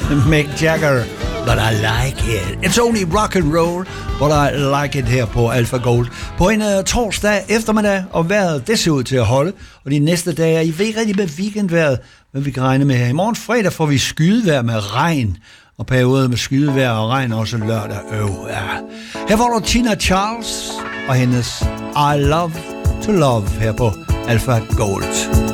Mick Jagger, but I like it. It's only rock and roll, but I like it her på Alpha Gold. På en torsdag eftermiddag, og vejret, det ser ud til at holde. Og de næste dage, I ved ikke rigtig med weekendvejret, men vi kan regne med her. I morgen fredag får vi skydevejr med regn, og perioder med skydevejr og regn også lørdag. Ja. Her får du Tina Charles og hendes I Love to Love her på Alpha Gold.